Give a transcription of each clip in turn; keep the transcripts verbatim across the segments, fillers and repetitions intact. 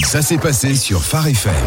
Ça s'est passé sur Phare F M.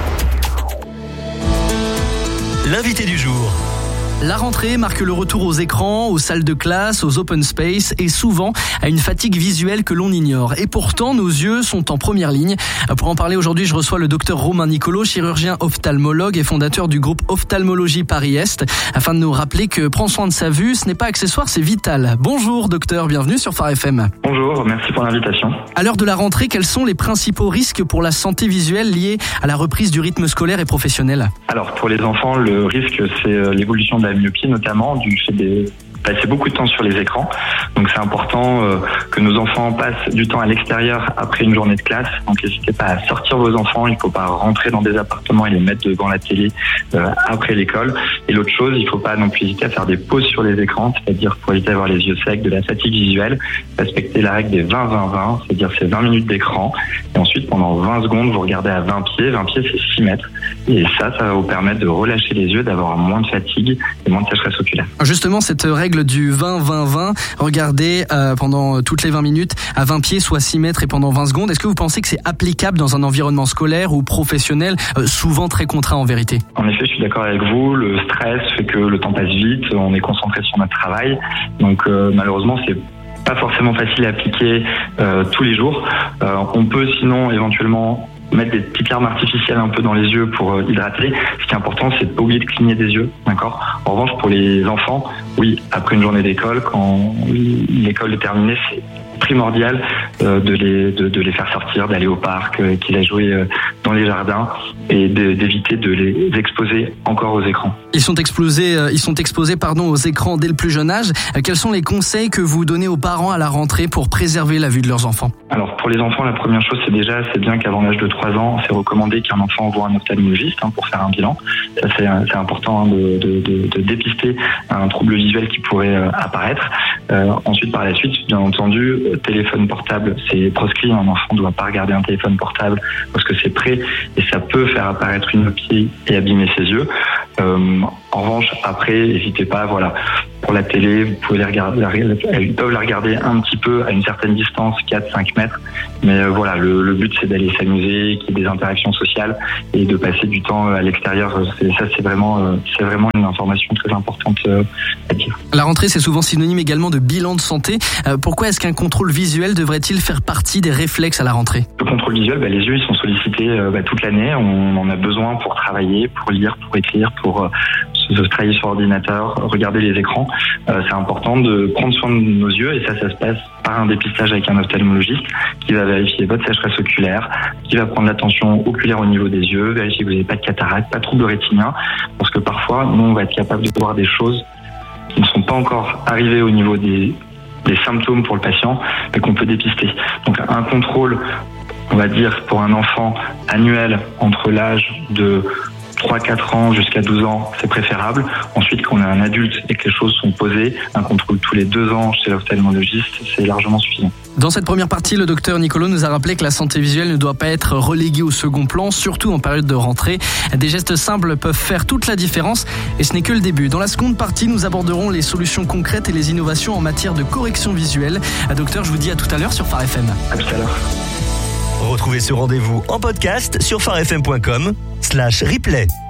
L'invité du jour. La rentrée marque le retour aux écrans, aux salles de classe, aux open space et souvent à une fatigue visuelle que l'on ignore. Et pourtant, nos yeux sont en première ligne. Pour en parler aujourd'hui, je reçois le docteur Romain Nicolo, chirurgien ophtalmologue et fondateur du groupe Ophtalmologie Paris-Est, afin de nous rappeler que prendre soin de sa vue, ce n'est pas accessoire, c'est vital. Bonjour docteur, bienvenue sur Phare F M. Bonjour, merci pour l'invitation. À l'heure de la rentrée, quels sont les principaux risques pour la santé visuelle liés à la reprise du rythme scolaire et professionnel ? Alors pour les enfants, le risque c'est l'évolution de la myopie, notamment du fait des passer beaucoup de temps sur les écrans. Donc c'est important euh, que nos enfants passent du temps à l'extérieur après une journée de classe. Donc n'hésitez pas à sortir vos enfants, il ne faut pas rentrer dans des appartements et les mettre devant la télé euh, après l'école. Et l'autre chose, il ne faut pas non plus hésiter à faire des pauses sur les écrans, c'est-à-dire pour éviter d'avoir les yeux secs, de la fatigue visuelle, respecter la règle des vingt vingt vingt, c'est-à-dire c'est vingt minutes d'écran. Et ensuite, pendant vingt secondes, vous regardez à vingt pieds. vingt pieds, c'est six mètres. Et ça, ça va vous permettre de relâcher les yeux, d'avoir moins de fatigue et moins de sécheresse oculaire. Justement, cette règle du vingt vingt vingt, regardez euh, pendant toutes les vingt minutes à vingt pieds, soit six mètres et pendant vingt secondes. Est-ce que vous pensez que c'est applicable dans un environnement scolaire ou professionnel, euh, souvent très contraint en vérité ? En effet, je suis d'accord avec vous. Le stress fait que le temps passe vite, on est concentré sur notre travail. Donc euh, malheureusement, c'est pas forcément facile à appliquer euh, tous les jours. Euh, on peut sinon éventuellement mettre des petites larmes artificielles un peu dans les yeux pour euh, hydrater. Ce qui est important, c'est de pas oublier de cligner des yeux, d'accord ? En revanche, pour les enfants, oui, après une journée d'école, quand l'école est terminée, c'est primordial euh, de les de, de les faire sortir, d'aller au parc, euh, qu'ils aillent jouer euh, dans les jardins et de, d'éviter de les exposer encore aux écrans. Ils sont exposés, euh, ils sont exposés pardon aux écrans dès le plus jeune âge. Euh, quels sont les conseils que vous donnez aux parents à la rentrée pour préserver la vue de leurs enfants ? Alors pour les enfants, la première chose, c'est déjà, c'est bien qu'avant l'âge de trois ans, c'est recommandé qu'un enfant voit un ophtalmologiste hein, pour faire un bilan. Ça c'est, c'est important hein, de, de, de, de dépister un trouble visuel qui pourrait euh, apparaître. Euh, ensuite, par la suite, bien entendu, téléphone portable, c'est proscrit. Un enfant ne doit pas regarder un téléphone portable parce que c'est prêt et ça peut faire apparaître une myopie et abîmer ses yeux. Euh, en revanche, après, n'hésitez pas, voilà, pour la télé, vous pouvez les regarder, ils peuvent la regarder un petit peu à une certaine distance, quatre à cinq mètres. Mais euh, voilà, le, le but c'est d'aller s'amuser, qu'il y ait des interactions sociales et de passer du temps à l'extérieur. C'est, ça, c'est vraiment, euh, c'est vraiment une information très importante euh, à dire. La rentrée, c'est souvent synonyme également de bilan de santé. Euh, pourquoi est-ce qu'un contrôle visuel devrait-il faire partie des réflexes à la rentrée ? Le contrôle visuel, bah, les yeux ils sont sollicités euh, bah, toute l'année. On en a besoin pour travailler, pour lire, pour écrire, pour euh, se travailler sur ordinateur, regarder les écrans. Euh, c'est important de prendre soin de nos yeux et ça, ça se passe par un dépistage avec un ophtalmologiste qui va vérifier votre sécheresse oculaire, qui va prendre l'attention oculaire au niveau des yeux, vérifier que vous n'avez pas de cataracte, pas de trouble rétinien, parce que parfois, nous, on va être capable de voir des choses qui ne sont pas encore arrivées au niveau des, des symptômes pour le patient, mais qu'on peut dépister. Donc, un contrôle, on va dire, pour un enfant annuel entre l'âge de trois à quatre ans jusqu'à douze ans, c'est préférable. Ensuite, quand on est un adulte et que les choses sont posées, un contrôle tous les deux ans chez l'ophtalmologiste, c'est largement suffisant. Dans cette première partie, le docteur Nicolo nous a rappelé que la santé visuelle ne doit pas être reléguée au second plan, surtout en période de rentrée. Des gestes simples peuvent faire toute la différence et ce n'est que le début. Dans la seconde partie, nous aborderons les solutions concrètes et les innovations en matière de correction visuelle. Docteur, je vous dis à tout à l'heure sur Phare F M. À tout à l'heure. Retrouvez ce rendez-vous en podcast sur pharefm point com slash replay.